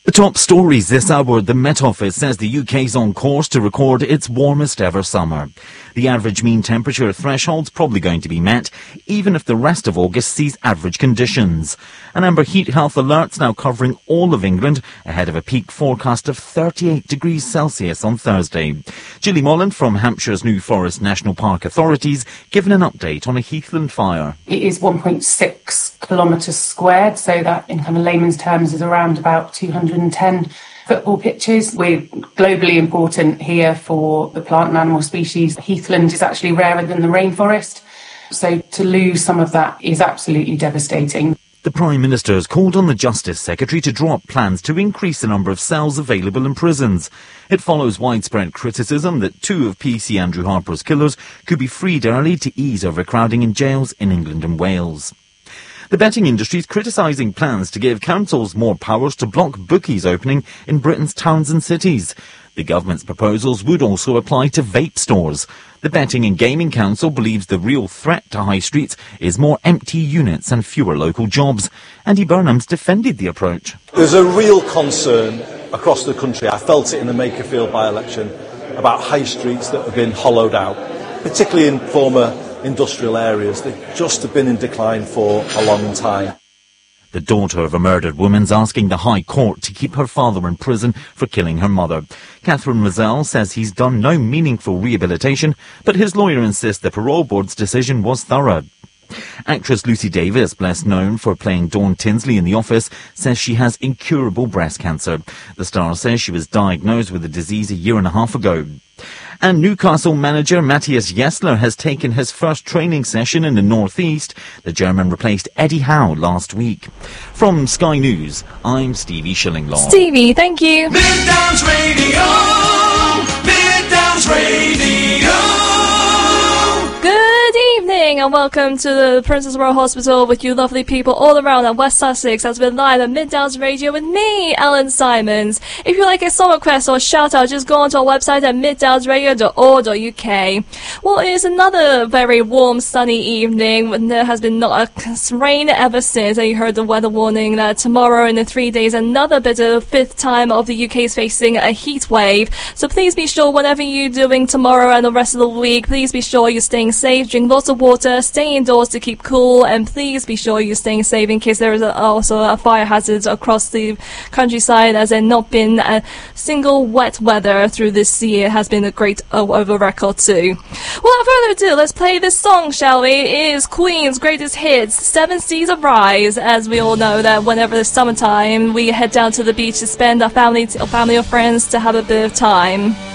The top stories this hour. The Met Office says the UK's on course to record its warmest ever summer. The average mean temperature threshold's probably going to be met, even if the rest of August sees average conditions. An amber heat health alert's now covering all of England, ahead of a peak forecast of 38 degrees Celsius on Thursday. Gilly Molland from Hampshire's New Forest National Park authorities given an update on a heathland fire. It is 1.6 kilometres squared, so that in kind of layman's terms is around about 210 football pitches. We're globally important here for the plant and animal species. Heathland is actually rarer than the rainforest, so to lose some of that is absolutely devastating. The Prime Minister has called on the Justice Secretary to draw up plans to increase the number of cells available in prisons. It follows widespread criticism that two of PC Andrew Harper's killers could be freed early to ease overcrowding in jails in England and Wales. The betting industry is criticising plans to give councils more powers to block bookies opening in Britain's towns and cities. The government's proposals would also apply to vape stores. The Betting and Gaming Council believes the real threat to high streets is more empty units and fewer local jobs. Andy Burnham's defended the approach. There's a real concern across the country. I felt it in the Makerfield by-election about high streets that have been hollowed out, particularly in former industrial areas that just have been in decline for a long time. The daughter of a murdered woman's asking the High Court to keep her father in prison for killing her mother. Catherine Rozelle says he's done no meaningful rehabilitation, but his lawyer insists the parole board's decision was thorough. Actress Lucy Davis, best known for playing Dawn Tinsley in The Office, says she has incurable breast cancer. The star says she was diagnosed with the disease a year and a half ago. And Newcastle manager Matthias Jessler has taken his first training session in the North East. The German replaced Eddie Howe last week. From Sky News, I'm Stevie Shillinglaw. Stevie, thank you. Midlands Radio, Midlands Radio. Good evening and welcome to the Princess Royal Hospital with you lovely people all around at West Sussex as we're live at Midlands Radio with me, Ellen Simons. If you like a song request or shout out, just go onto our website at midlandsradio.org.uk. Well, it's another very warm, sunny evening when there has been not a rain ever since. And you heard the weather warning that tomorrow in the 3 days, another bit of fifth time of the UK is facing a heat wave. So please be sure whatever you're doing tomorrow and the rest of the week, please be sure you're staying safe, drink lots of water, stay indoors to keep cool, and please be sure you're staying safe in case there is also a fire hazard across the countryside, as there not been a single wet weather through this year. It has been a great over record too. Well, without further ado, let's play this song, shall we? It is Queen's greatest hits, Seven Seas of Rise. As we all know that whenever it's summertime, we head down to the beach to spend our family or friends to have a bit of time.